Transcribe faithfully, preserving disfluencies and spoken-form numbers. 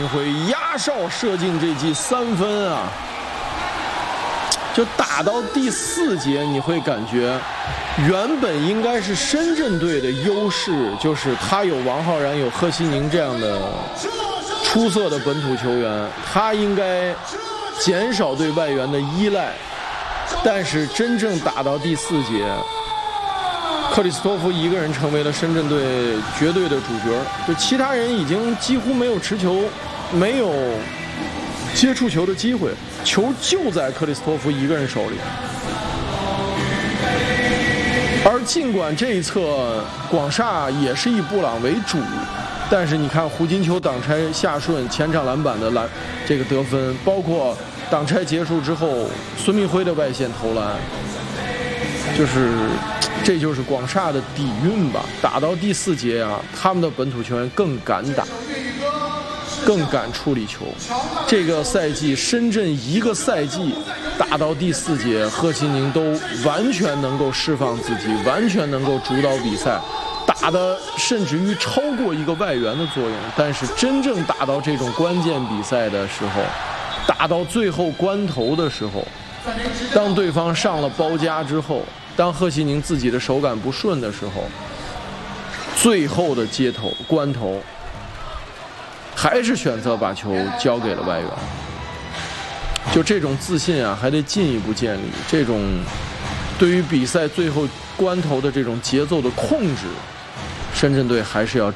明辉压哨射进这记三分啊！就打到第四节，你会感觉原本应该是深圳队的优势，就是他有王浩然、有贺西宁这样的出色的本土球员，他应该减少对外援的依赖。但是真正打到第四节，克里斯托夫一个人成为了深圳队绝对的主角，就其他人已经几乎没有持球，没有接触球的机会，球就在克里斯托夫一个人手里。而尽管这一侧广厦也是以布朗为主，但是你看胡金秋挡拆下顺前场篮板的篮这个得分，包括挡拆结束之后孙铭徽的外线投篮，就是这就是广厦的底蕴吧。打到第四节啊，他们的本土球员更敢打，更敢处理球。这个赛季深圳一个赛季打到第四节，贺西宁都完全能够释放自己，完全能够主导比赛，打的甚至于超过一个外援的作用。但是真正打到这种关键比赛的时候，打到最后关头的时候，当对方上了包夹之后，当贺西宁自己的手感不顺的时候，最后的接头关头还是选择把球交给了外援。就这种自信啊，还得进一步建立。这种对于比赛最后关头的这种节奏的控制，深圳队还是要